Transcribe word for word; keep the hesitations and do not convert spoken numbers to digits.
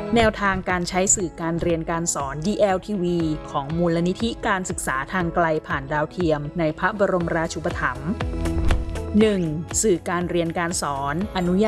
แนวทางการใช้สื่อการเรียนการสอน ดี แอล ที วี ของมูลนิธิการศึกษาทางไกลผ่านดาวเทียมในพระบรมราชูปถัมภ์ หนึ่ง. สื่อการเรียนการสอนอนุญาต